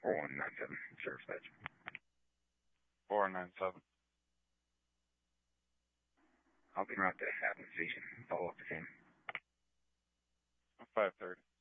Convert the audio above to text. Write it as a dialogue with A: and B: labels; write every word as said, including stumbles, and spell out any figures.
A: four one nine seven, Sheriff's Badge.
B: four nine seven.
A: I'll be around to Athens Station and follow up the same.
B: five thirty.